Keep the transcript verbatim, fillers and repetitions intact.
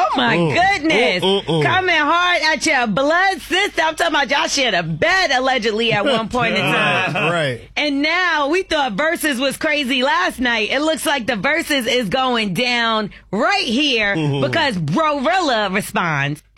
Oh, my mm. goodness. Mm, mm, mm. Coming hard at your blood sister. I'm talking about y'all shared a bed, allegedly, at one point in time. Right. And now, we thought Versus was crazy last night. It looks like the Versus is going down right here Mm-hmm. because Brorilla responds.